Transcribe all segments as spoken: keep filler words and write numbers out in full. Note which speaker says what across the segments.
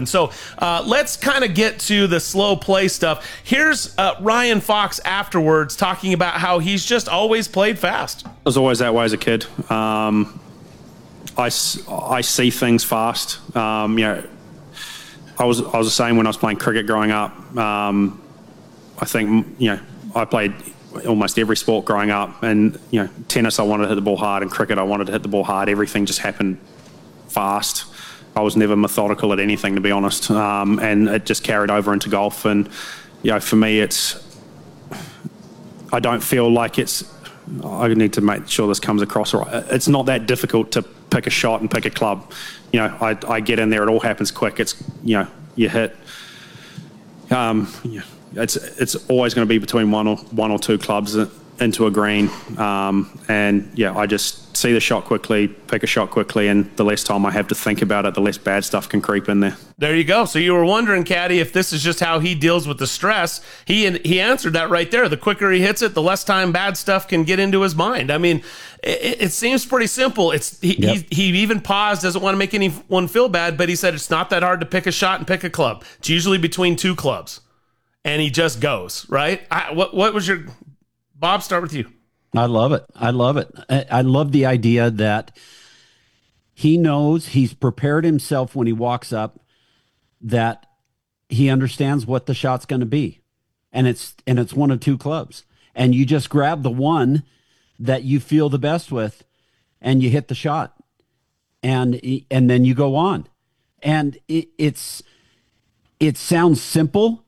Speaker 1: happen. So uh, let's kind of get to the slow play stuff. Here's uh, Ryan Fox afterwards talking about how he's just always played fast.
Speaker 2: I was always that way as a kid. Um, I, I see things fast. Um, you know, I was I was the same when I was playing cricket growing up. Um, I think, you know, I played almost every sport growing up, and, you know, tennis I wanted to hit the ball hard, and cricket I wanted to hit the ball hard. Everything just happened fast. I was never methodical at anything, to be honest, um, and it just carried over into golf. And, you know, for me, it's I don't feel like it's I need to make sure this comes across right. It's not that difficult to pick a shot and pick a club. You know, I, I get in there, it all happens quick. It's, you know, you hit. Um, yeah, it's it's always going to be between one or one or two clubs into a green. Um, and yeah, I just see the shot quickly, pick a shot quickly, and the less time I have to think about it, the less bad stuff can creep in there.
Speaker 1: There you go. So you were wondering, Caddy, if this is just how he deals with the stress. He he answered that right there. The quicker he hits it, the less time bad stuff can get into his mind. I mean, it, it seems pretty simple. It's he, yep. he he even paused, doesn't want to make anyone feel bad, but he said it's not that hard to pick a shot and pick a club. It's usually between two clubs, and he just goes, right? I, what what was your Bob? Start with you.
Speaker 3: I love it. I love it. I love the idea that he knows, he's prepared himself when he walks up, that he understands what the shot's going to be. And it's and it's one of two clubs. And you just grab the one that you feel the best with and you hit the shot. And and then you go on. And it, it's it sounds simple,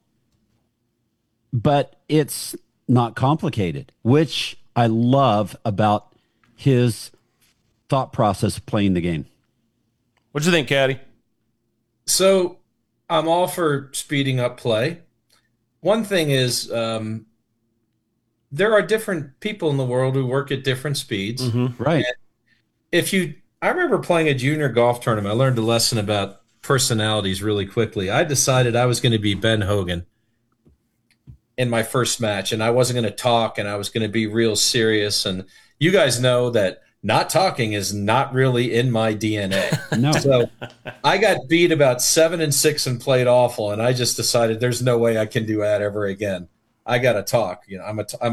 Speaker 3: but it's not complicated, which I love about his thought process of playing the game.
Speaker 1: What'd you think, Caddy?
Speaker 4: So I'm all for speeding up play. One thing is um, there are different people in the world who work at different speeds.
Speaker 3: Mm-hmm. Right.
Speaker 4: And if you, I remember playing a junior golf tournament. I learned a lesson about personalities really quickly. I decided I was going to be Ben Hogan in my first match, and I wasn't going to talk, and I was going to be real serious. And you guys know that not talking is not really in my D N A.
Speaker 3: No.
Speaker 4: So I got beat about seven and six and played awful, and I just decided there's no way I can do that ever again. I got to talk. You know, I'm a, I'm